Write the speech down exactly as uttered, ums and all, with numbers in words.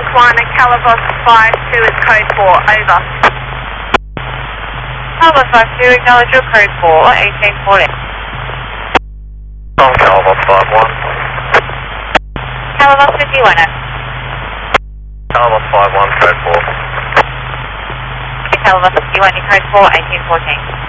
one, a Calabos five two is code four, over. Calabos five two, acknowledge your code four, eighteen fourteen. On Calabos five one. Calabos fifty-one, eh? Calabos five one, code four. Calabos fifty-one, your code four, eighteen fourteen.